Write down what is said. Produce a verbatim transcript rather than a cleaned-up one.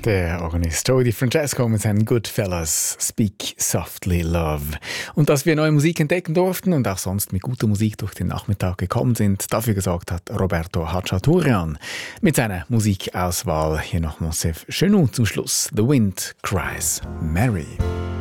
Der Organist Joey DiFrancesco mit seinen Goodfellas Speak Softly Love. Und dass wir neue Musik entdecken durften und auch sonst mit guter Musik durch den Nachmittag gekommen sind, dafür gesorgt hat Roberto Hachaturian mit seiner Musikauswahl. Hier noch Monsef Chenou zum Schluss. The Wind Cries Mary.